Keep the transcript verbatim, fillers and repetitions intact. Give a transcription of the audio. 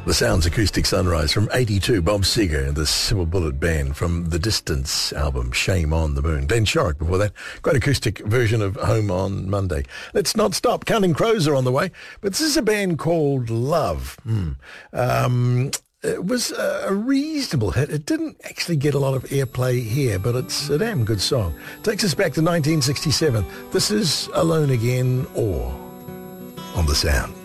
The Sounds Acoustic Sunrise from eighty-two, Bob Seger and the Silver Bullet Band from the Distance album, Shame on the Moon. Glenn Shorrock before that. Great acoustic version of Home on Monday. Let's not stop. Counting Crows are on the way, but this is a band called Love. Hmm. Um, it was a reasonable hit. It didn't actually get a lot of airplay here, but it's a damn good song. Takes us back to nineteen sixty-seven. This is Alone Again or on The Sound.